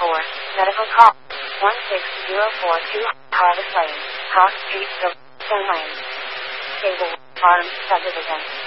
Medical call 16042 Harvest Lane, Cross Street, Sun Lane. Cable Farm Subdivision.